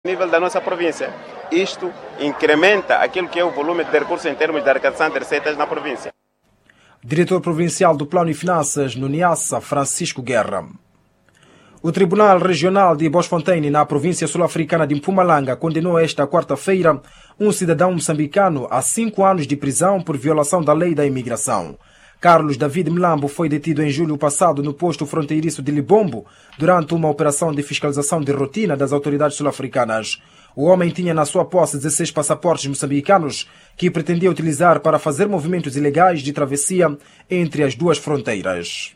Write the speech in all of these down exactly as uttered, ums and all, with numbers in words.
nível da nossa província. Isto incrementa aquilo que é o volume de recursos em termos de arrecadação de receitas na província. Diretor Provincial do Plano e Finanças no Niassa, Francisco Guerra. O Tribunal Regional de Bosfontein, na província sul-africana de Mpumalanga, condenou esta quarta-feira um cidadão moçambicano a cinco anos de prisão por violação da lei da imigração. Carlos David Mlambo foi detido em julho passado no posto fronteiriço de Libombo durante uma operação de fiscalização de rotina das autoridades sul-africanas. O homem tinha na sua posse dezesseis passaportes moçambicanos que pretendia utilizar para fazer movimentos ilegais de travessia entre as duas fronteiras.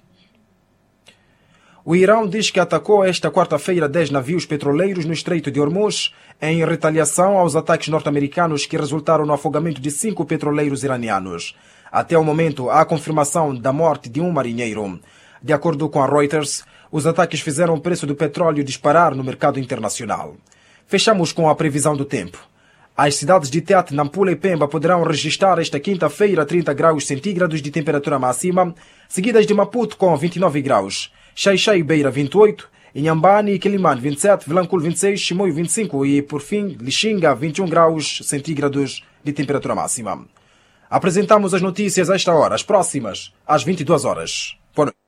O Irão diz que atacou esta quarta-feira dez navios petroleiros no Estreito de Hormuz em retaliação aos ataques norte-americanos que resultaram no afogamento de cinco petroleiros iranianos. Até o momento, há confirmação da morte de um marinheiro. De acordo com a Reuters, os ataques fizeram o preço do petróleo disparar no mercado internacional. Fechamos com a previsão do tempo. As cidades de Tete, Nampula e Pemba poderão registrar esta quinta-feira trinta graus centígrados de temperatura máxima, seguidas de Maputo com vinte e nove graus, Xai-Xai e Beira vinte e oito, Inhambane e Quilimane vinte e sete, Vilanculo vinte e seis, Chimoio vinte e cinco e, por fim, Lixinga vinte e um graus centígrados de temperatura máxima. Apresentamos as notícias a esta hora, as próximas, às vinte e duas horas. Boa noite.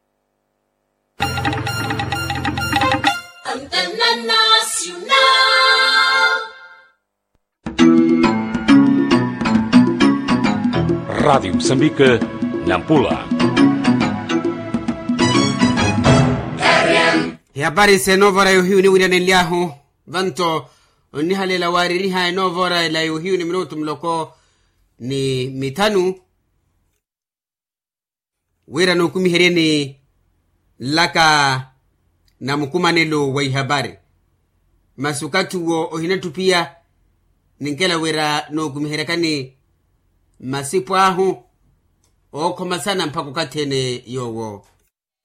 Rádio Moçambique, Nampula. Habari se novora yuhiu ni wina niliahu vanto ni halela wariri ha novora la yuhiu ni minuto mloko ni mitanu wira no kumihereni laka na mkumanelo wa habari masukatu wo ohinatu pia ninkela wira no kumiherekani masipu ahu o koma sana mpako katene yowo